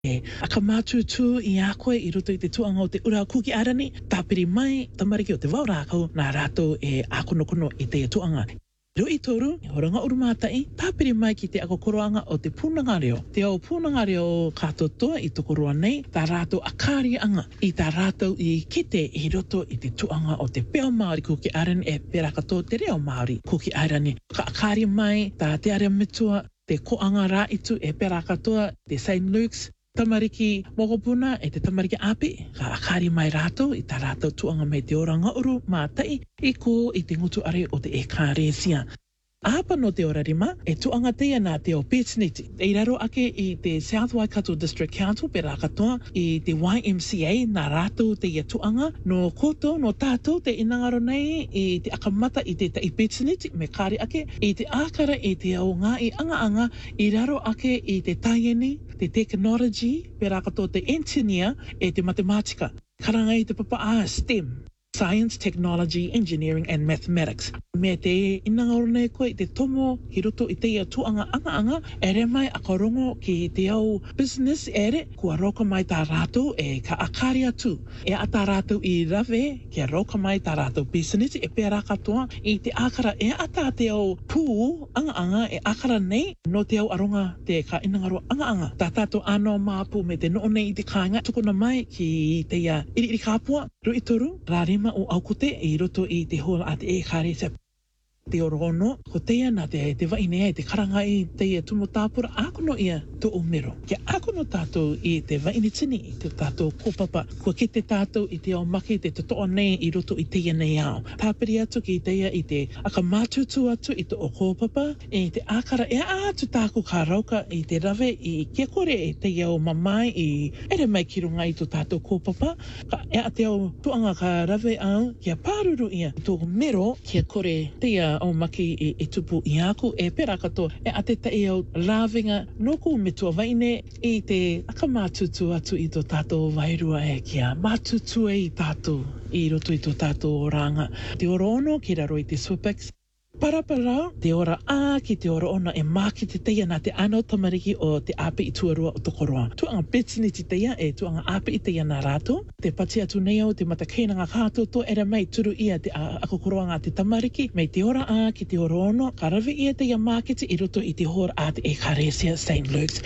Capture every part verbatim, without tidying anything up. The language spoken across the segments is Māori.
E akamatutu i a koe i roto i te tuanga o te ura kuki arani, tāpiri mai, tamariki o te wau rākau, nā rātou e akonokono i te tuanga. Rui toru, horanga urumātai, tāpiri mai ki te akokoroanga o te pūnanga reo. Te au pūnanga reo kātotoa i tokoroa nei, tā rātou akari anga i tā rātou i kite i roto i te tuanga o te peo Māori kuki arani e perakato te reo Māori kuki arani. Ka akari mai, tā te are mitua, te koanga rā itu e perakatoa, te Saint Luke's, tamariki mokopuna e te tamariki api, ka akari mai rātou i tā rātou tuanga me te oranga uru mātai i ko i te ngutu are o te ekaresia. Āpa no te ora rima, e tuanga teia nā te o Pētiniti. E raro ake i te South Waikato District Council pe rākatoa i te Y M C A nā rātou teia tuanga no koto no tātou te inangaro nei i te akamata i te ta i Pētiniti me kāre ake i te ākara i te au ngā i anga anga i raro ake i te taieni, te technology pe rākatoa te engineer e te matematika. Karanga i te papa a STEM. Science, Technology, Engineering and Mathematics. Me te inangaro nei koe i te tomo hi roto i teia tuanga anga anga ere mai a karongo ki te au business ere kua roka mai tā rātou e ka akari atu. E a tā rātou i rave kia roka mai tā rātou business e pēra katoa i te akara e a tā te au pū anga anga e akara nei no te au aronga te ka inangaro anga anga. Tā tātou ano māpu me te noo nei i te kāinga tukuna mai ki teia iri iri kāpua rui toru rārim o aukote i roto i te hola a te e kāre se te orono, ko teia nā te, te wainea i te karanga i teia tumo tāpura, akono ia to o mero. Kia akono tātou i te wainitini i te tātou kōpapa, kua ki te tātou i te au maki te totoa nei i roto i teia nei au. Tāpiri atu ki teia i te akamātutu atu i te o kōpapa, e te ākara e atu tāku kā rauka i te rave i kia kore e teia o mamai i ere mai ki runga i to tātou kōpapa, ka e a te au tuanga ka rave au, kia pāruru ia i tō mero, kia kore teia o maki i, i tupu i aku e perakato e a te tae au rāwinga noku me tua waine i te akamātutu atu i tō tātou wairua e kia mātutu e i tātou i roto i tō tātou oranga. Te oro ono ki raro i te Swipex. Parapara, te ora a ki te ora ona e māki te teia nā te ano tamariki o te api i tuarua o tokoroa. Tuanga Pētiniti teia e tuanga api i teia nā rātou. Te pati atu nei au te matakainanga kātou to era mai turu ia te akokoroanga te tamariki. Mei te ora a ki te ora ono, ka rawe ia teia mākiti i roto i te hora a te ekaresia Saint Luke's.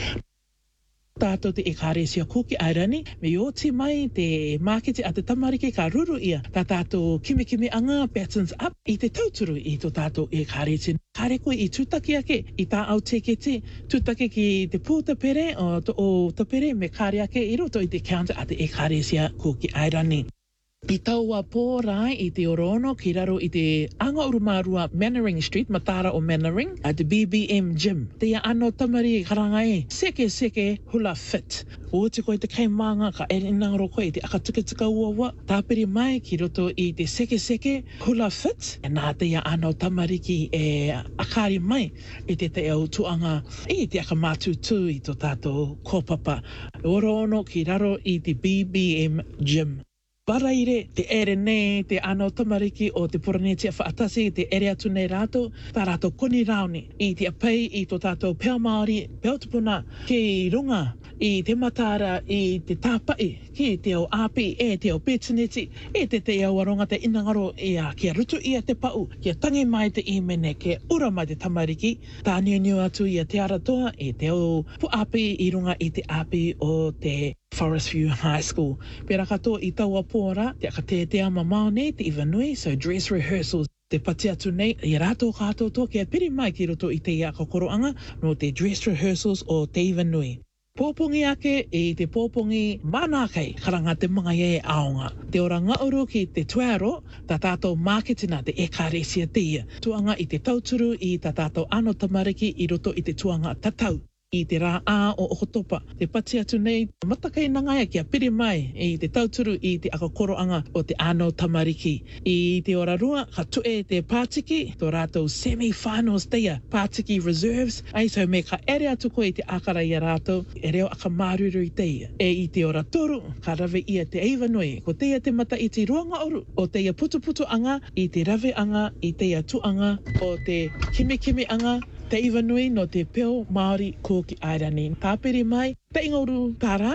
Tātou te ekaresia kuki airani, me oti mai te mākete a te tamariki ka ruru ia, tā tātou kimi kimi anga patterns up i te tauturu i tō tātou ekaresia. Kare koe i tūtaki ake, i tā au tekete, tūtaki ki te pūtapere o, o tapere me kare ake i roto i te counter a te ekaresia kuki airani. I taua pōrai i te orono ki raro i te anga urumārua Mannering Street, Matara o Mannering, a te B B M Gym. Te ano tamari karanga e, seke seke hula fit. O te koe te kei manga ka e inangaro koe i te akatukatika uawa, tāpiri mai ki roto i te seke seke hula fit. E nā te ano tamariki e akari mai i te te au tuanga i te akamātutu i tō tātou kōpapa. Orono ki raro i te B B M Gym. Paraire, te ere nei, te ano tamariki o te poranetia whaatasi, te ere atu nei rātou, tā rātou koni rauni, i te apei i tō tātou peo Māori, peo tupuna, ki runga, i te matara, i te tāpai, ki te au api, e te au Pētiniti, e te te au aronga te inangaro, ia, kia rutu ia te pau, kia tangi mai te imene, kia ura mai te tamariki, tā niu niu atu ia te aratoa, e te au pu api i runga i te api o te Forest View High School. Pera katoa i taua pōra, te akatetea mamao nei, te iwanui, so dress rehearsals. Te pati atu nei, i rātou kātou tō kia piri mai ki roto i te ia kokoroanga, no te dress rehearsals o te iwanui. Pōpongi ake i te pōpongi mānākei, karanga te mga e aonga. Te ora ngauru ki te tuaro, tā tātou māketina te ekaresia teia. Tuanga i te tauturu i tā tātou ano tamariki i roto i te tuanga tatau. I te rā a o okotopa. Te pati atu nei, matakai nangaia kia piri mai i te tauturu i te akakoroanga o te ano tamariki. I te ora rua, ka tue te pātiki, tō rātou semi-finals teia, pātiki reserves, ai so me ka ere atu koe i te akara i a rātou, e reo aka māruru i teia. E i te ora toru, ka rave ia te eiwanui, ko teia te mata i te ruanga oru, o teia putu putu anga, i te rave anga, i teia tuanga, o te kimi kimi anga, Te iwa nui no te peo Māori ko ki Airani. Tāpiri mai, te ingoru tā rā